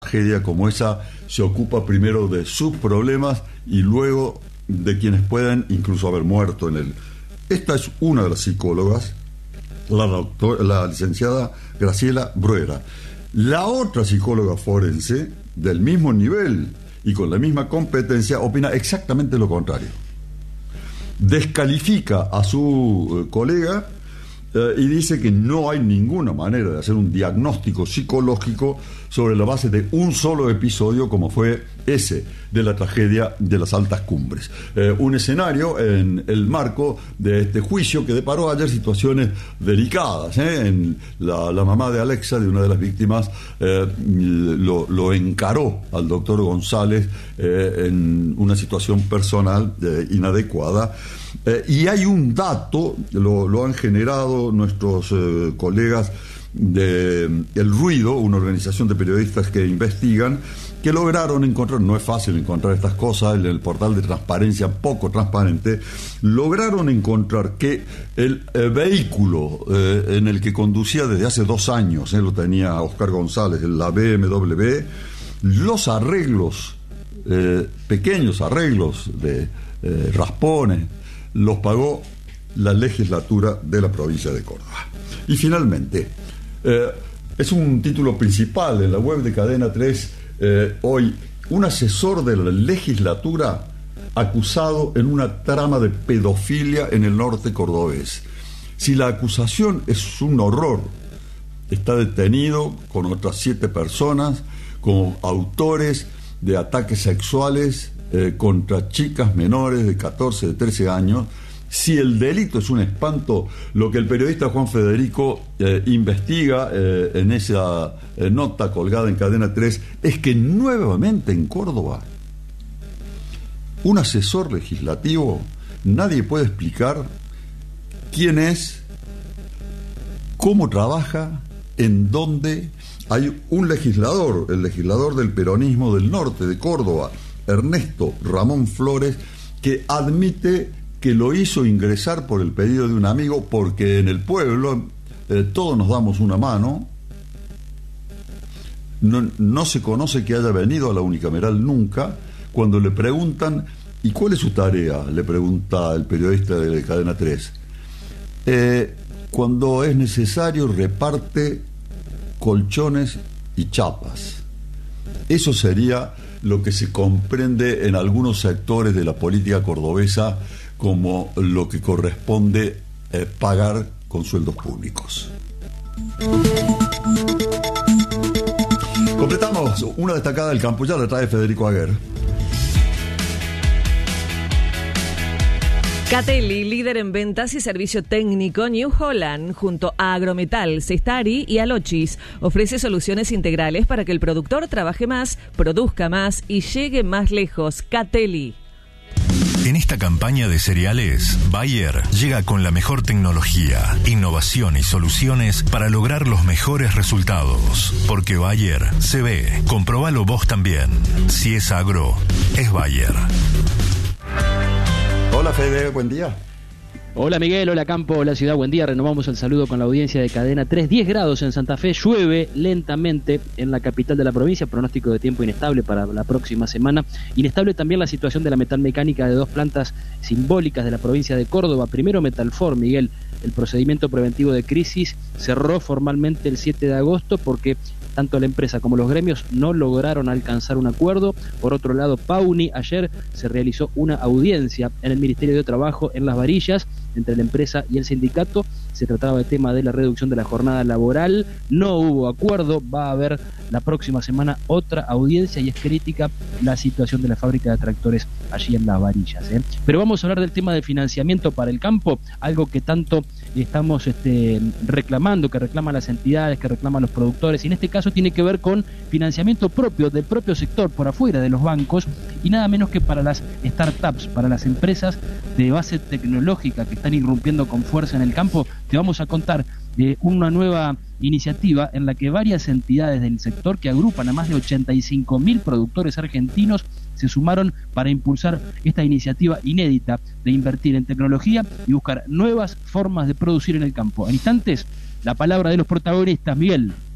tragedia como esa se ocupa primero de sus problemas y luego de quienes pueden incluso haber muerto en él. Esta es una de las psicólogas, la licenciada Graciela Bruera. La otra psicóloga forense, del mismo nivel y con la misma competencia, opina exactamente lo contrario. Descalifica a su colega y dice que no hay ninguna manera de hacer un diagnóstico psicológico sobre la base de un solo episodio como fue ese de la tragedia de las Altas Cumbres. Un escenario en el marco de este juicio que deparó ayer situaciones delicadas. En la mamá de Alexa, de una de las víctimas, lo encaró al doctor González en una situación personal inadecuada. Y hay un dato, lo han generado nuestros colegas de El Ruido, una organización de periodistas que investigan, que lograron encontrar, no es fácil encontrar estas cosas en el portal de transparencia poco transparente, lograron encontrar que el vehículo en el que conducía desde hace 2 años, lo tenía Oscar González, la BMW, los arreglos, pequeños arreglos de raspones, los pagó la legislatura de la provincia de Córdoba. Y finalmente, es un título principal en la web de Cadena 3 hoy, un asesor de la legislatura acusado en una trama de pedofilia en el norte cordobés. Si la acusación es un horror, está detenido con otras 7 personas como autores de ataques sexuales contra chicas menores de 14, de 13 años. Si el delito es un espanto, lo que el periodista Juan Federico investiga en esa nota colgada en Cadena 3 es que nuevamente en Córdoba un asesor legislativo, nadie puede explicar quién es, cómo trabaja, en dónde. Hay un legislador, el legislador del peronismo del norte de Córdoba, Ernesto Ramón Flores, que admite que lo hizo ingresar por el pedido de un amigo, porque en el pueblo todos nos damos una mano. No se conoce que haya venido a la unicameral nunca. Cuando le preguntan, ¿y cuál es su tarea?, le pregunta el periodista de Cadena 3. Cuando es necesario reparte colchones y chapas. Eso sería lo que se comprende en algunos sectores de la política cordobesa como lo que corresponde pagar con sueldos públicos. Completamos una destacada del campo, ya la trae Federico Aguer. Catelli, líder en ventas y servicio técnico New Holland, junto a Agrometal, Cestari y Alochis, ofrece soluciones integrales para que el productor trabaje más, produzca más y llegue más lejos. Catelli. En esta campaña de cereales, Bayer llega con la mejor tecnología, innovación y soluciones para lograr los mejores resultados. Porque Bayer se ve. Comprobalo vos también. Si es agro, es Bayer. Hola Fede, buen día. Hola Miguel, hola Campo, hola Ciudad, buen día. Renovamos el saludo con la audiencia de Cadena 3. 10 grados en Santa Fe, llueve lentamente en la capital de la provincia, pronóstico de tiempo inestable para la próxima semana. Inestable también la situación de la metalmecánica de 2 plantas simbólicas de la provincia de Córdoba. Primero Metalfor, Miguel, el procedimiento preventivo de crisis cerró formalmente el 7 de agosto porque tanto la empresa como los gremios no lograron alcanzar un acuerdo. Por otro lado, Pauni, ayer se realizó una audiencia en el Ministerio de Trabajo en Las Varillas entre la empresa y el sindicato. Se trataba del tema de la reducción de la jornada laboral. No hubo acuerdo. Va a haber la próxima semana otra audiencia y es crítica la situación de la fábrica de tractores allí en Las Varillas. Pero vamos a hablar del tema del financiamiento para el campo, algo que tanto estamos reclamando, que reclaman las entidades, que reclaman los productores, y en este caso tiene que ver con financiamiento propio, del propio sector, por afuera de los bancos, y nada menos que para las startups, para las empresas de base tecnológica que están irrumpiendo con fuerza en el campo. Te vamos a contar de una nueva iniciativa en la que varias entidades del sector que agrupan a más de 85.000 productores argentinos se sumaron para impulsar esta iniciativa inédita de invertir en tecnología y buscar nuevas formas de producir en el campo. En instantes, la palabra de los protagonistas, Miguel.